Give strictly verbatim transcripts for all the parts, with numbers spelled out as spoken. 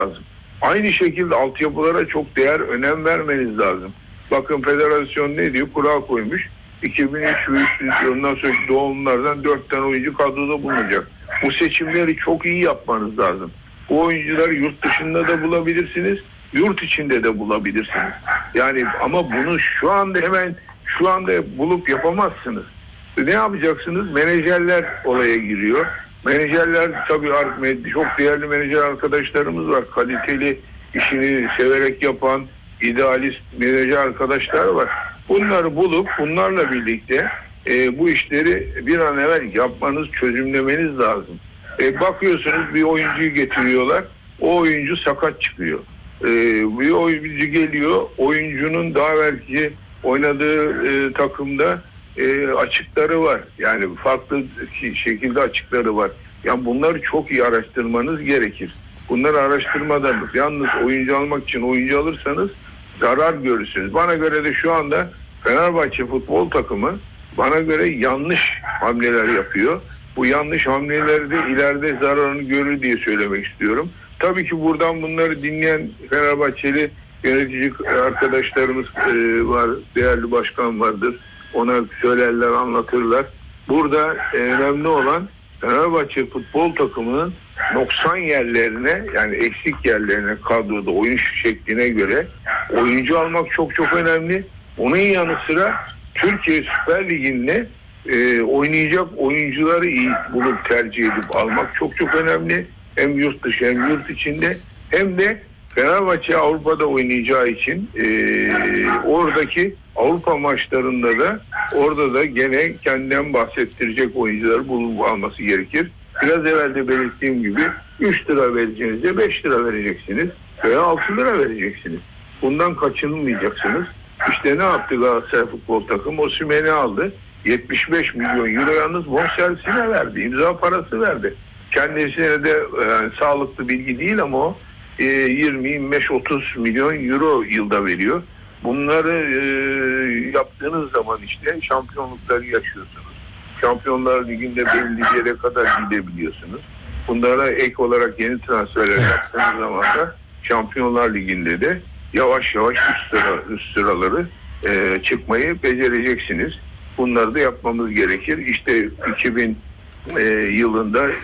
lazım. Aynı şekilde altyapılara çok değer, önem vermeniz lazım. Bakın federasyon ne diyor? Kural koymuş. iki bin üç ve üç yılından sonraki doğumlardan dört tane oyuncu kadroda bulunacak. Bu seçimleri çok iyi yapmanız lazım. Bu oyuncuları yurt dışında da bulabilirsiniz, yurt içinde de bulabilirsiniz. Yani ama bunu şu anda hemen şu anda bulup yapamazsınız. Ne yapacaksınız? Menajerler olaya giriyor. Menajerler tabii çok değerli menajer arkadaşlarımız var. Kaliteli, işini severek yapan, idealist menajer arkadaşlar var. Bunları bulup bunlarla birlikte e, bu işleri bir an evvel yapmanız, çözümlemeniz lazım. E, bakıyorsunuz bir oyuncuyu getiriyorlar. O oyuncu sakat çıkıyor. E, bir oyuncu geliyor. Oyuncunun daha belki oynadığı e, takımda e, açıkları var. Yani farklı şekilde açıkları var. Yani bunları çok iyi araştırmanız gerekir. Bunları araştırmadan yalnız oyuncu almak için oyuncu alırsanız zarar görürsünüz. Bana göre de şu anda Fenerbahçe futbol takımı bana göre yanlış hamleler yapıyor. Bu yanlış hamleleri de ileride zararını görür diye söylemek istiyorum. Tabii ki buradan bunları dinleyen Fenerbahçeli yönetici arkadaşlarımız e, var, değerli başkan vardır. Ona söylerler, anlatırlar. Burada e, önemli olan Fenerbahçe futbol takımının noksan yerlerine, yani eksik yerlerine, kadroda oyun şekline göre oyuncu almak çok çok önemli. Onun yanı sıra Türkiye Süper Ligi'nde e, oynayacak oyuncuları iyi bulup tercih edip almak çok çok önemli. Hem yurt dışı hem yurt içinde, hem de Fenerbahçe Avrupa'da oynayacağı için e, oradaki Avrupa maçlarında da orada da gene kendinden bahsettirecek oyuncuları bulup alması gerekir. Biraz evvel de belirttiğim gibi üç lira vereceğinizde beş lira vereceksiniz veya altı lira vereceksiniz. Bundan kaçınmayacaksınız. İşte ne yaptı Galatasaray futbol takımı? Osimhen'i aldı. yetmiş beş milyon euro yalnız bonservisine verdi. İmza parası verdi. Kendisine de yani sağlıklı bilgi değil ama o e, yirmi yirmi beş otuz milyon euro yılda veriyor. Bunları e, yaptığınız zaman işte şampiyonlukları yaşıyorsunuz. Şampiyonlar Ligi'nde belli bir yere kadar gidebiliyorsunuz. Bunlara ek olarak yeni transferler yaptığınız zaman da Şampiyonlar Ligi'nde de yavaş yavaş üst, sıra, üst sıraları e, çıkmayı becereceksiniz. Bunları da yapmamız gerekir. İşte iki bin e, yılında e,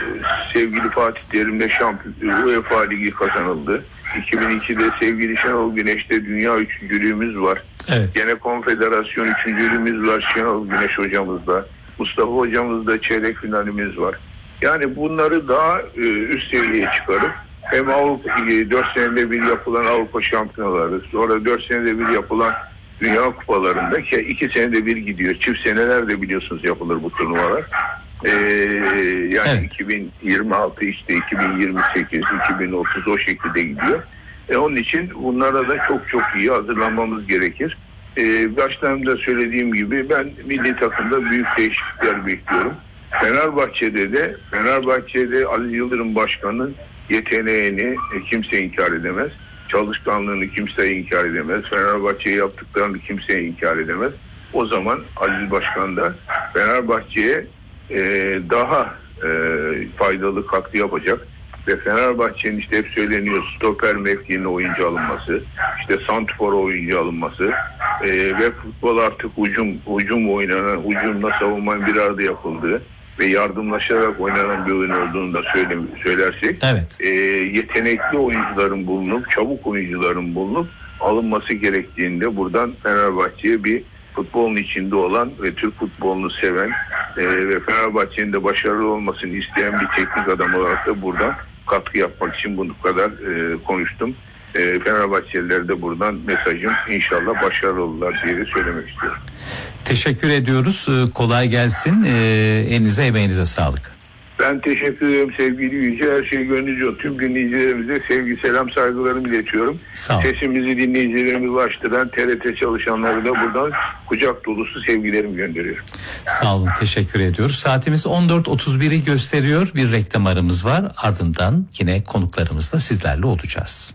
sevgili Fatih Terim'le şampiyon UEFA Ligi kazanıldı. iki bin ikide sevgili Şenol Güneş'te dünya üçüncülüğümüz var. Evet. Gene konfederasyon üçüncülüğümüz var Şenol Güneş hocamızda. Mustafa hocamızda çeyrek finalimiz var. Yani bunları daha e, üst seviyeye çıkarıp hem Avrupa dört senede bir yapılan Avrupa şampiyonaları, sonra dört senede bir yapılan Dünya Kupalarında ki iki senede bir gidiyor. Çift senelerde biliyorsunuz yapılır bu turnuvalar. Ee, yani evet. iki bin yirmi altı işte iki bin yirmi sekiz, iki bin otuz o şekilde gidiyor. E, onun için bunlara da çok çok iyi hazırlanmamız gerekir. Ee, baştan da söylediğim gibi ben milli takımda büyük değişiklikler bekliyorum. Fenerbahçe'de de Fenerbahçe'de Aziz Yıldırım Başkan'ın yeteneğini kimse inkar edemez. Çalışkanlığını kimse inkar edemez. Fenerbahçe'ye yaptıklarını kimse inkar edemez. O zaman Aziz Başkan da Fenerbahçe'ye e, daha e, faydalı katkı yapacak. Ve Fenerbahçe'nin işte hep söyleniyor stoper mevkiine oyuncu alınması, işte santrfor oyuncu alınması e, ve futbol artık hücum, hücum oynanan, hücumla savunmanın bir arada yapıldığı ve yardımlaşarak oynanan bir oyun olduğunu da söyle, söylersek evet. e, yetenekli oyuncuların bulunup, çabuk oyuncuların bulunup alınması gerektiğinde buradan Fenerbahçe'ye bir futbolun içinde olan ve Türk futbolunu seven e, ve Fenerbahçe'nin de başarılı olmasını isteyen bir teknik adam olarak da buradan katkı yapmak için bunu kadar e, konuştum. E, Fenerbahçelilere de buradan mesajım inşallah başarılı olurlar diye söylemek istiyorum. Teşekkür ediyoruz. Kolay gelsin. E, elinize emeğinize sağlık. Ben teşekkür ederim sevgili Yüce. Her şey gönlünüzce. Tüm dinleyicilerimize sevgi, selam, saygılarımı iletiyorum. Sesimizi dinleyicilerimize ulaştıran T R T çalışanları da buradan kucak dolusu sevgilerimi gönderiyorum. Sağ olun. Teşekkür ediyoruz. Saatimiz on dört otuz biri gösteriyor. Bir reklam aramız var. Ardından yine konuklarımızla sizlerle olacağız.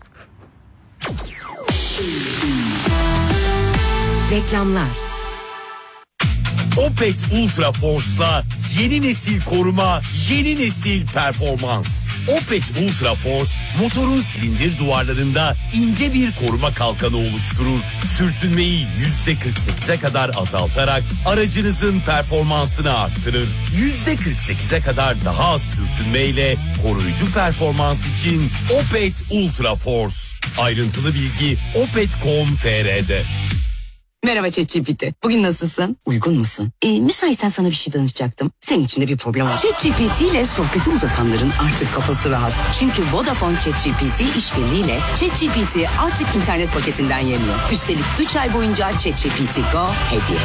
Reklamlar. Opet Ultra Force'la yeni nesil koruma, yeni nesil performans. Opet Ultra Force motorun silindir duvarlarında ince bir koruma kalkanı oluşturur. Sürtünmeyi yüzde kırk sekize kadar azaltarak aracınızın performansını arttırır. yüzde kırk sekize kadar daha az sürtünmeyle koruyucu performans için Opet Ultra Force. Ayrıntılı bilgi opet nokta com nokta tr'de. Merhaba ChatGPT. Bugün nasılsın? Uygun musun? Ee, müsaitsen sana bir şey danışacaktım. Senin için de bir problem var. ChatGPT ile sohbeti uzatanların artık kafası rahat. Çünkü Vodafone ChatGPT işbirliğiyle ChatGPT artık internet paketinden yemiyor. Üstelik üç ay boyunca ChatGPT Go hediye.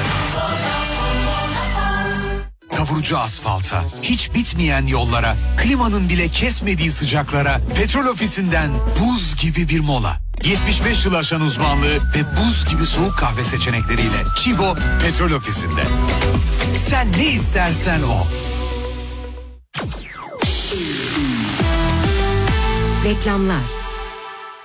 Kavurucu asfalta, hiç bitmeyen yollara, klimanın bile kesmediği sıcaklara, Petrol Ofisi'nden buz gibi bir mola. yetmiş beş yıl aşan uzmanlığı ve buz gibi soğuk kahve seçenekleriyle Chibo Petrol Ofisi'nde. Sen ne istersen o. Reklamlar.